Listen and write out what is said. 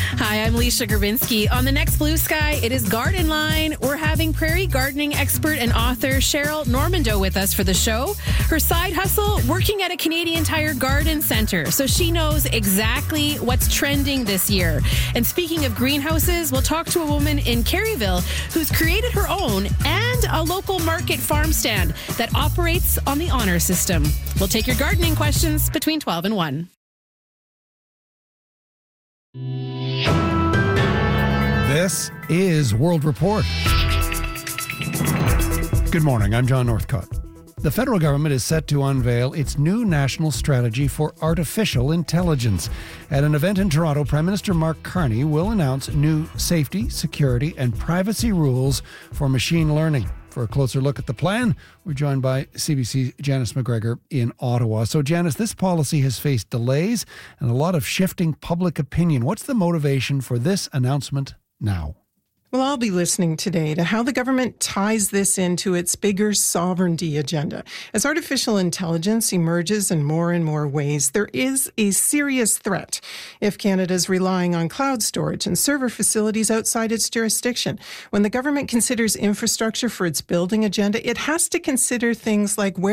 Hi, I'm Leisha Grbinski. On the next Blue Sky, it is Garden Line. We're having prairie gardening expert and author Cheryl Normando with us for the show. Her side hustle, working at a Canadian Tire garden center, so she knows exactly what's trending this year. And speaking of greenhouses, we'll talk to a woman in Caryville who's created her own and a local market farm stand that operates on the honor system. We'll take your gardening questions between 12 and 1. This is World Report. Good morning, I'm John Northcott. The federal government is set to unveil its new national strategy for artificial intelligence. At an event in Toronto, Prime Minister Mark Carney will announce new safety, security, and privacy rules for machine learning. For a closer look at the plan, we're joined by CBC's Janice McGregor in Ottawa. So, Janice, this policy has faced delays and a lot of shifting public opinion. What's the motivation for this announcement now? Well, I'll be listening today to how the government ties this into its bigger sovereignty agenda. As artificial intelligence emerges in more ways, there is a serious threat if Canada's relying on cloud storage and server facilities outside its jurisdiction. When the government considers infrastructure for its building agenda, it has to consider things like where